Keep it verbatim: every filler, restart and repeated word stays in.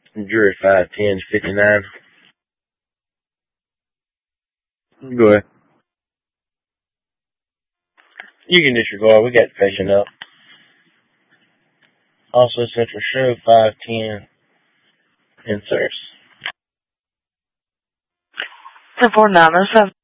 Jury five ten fifty-nine. Go ahead. You can disregard. We got the patient up. Also Central Show five ten inserts. ten four nine oh seven.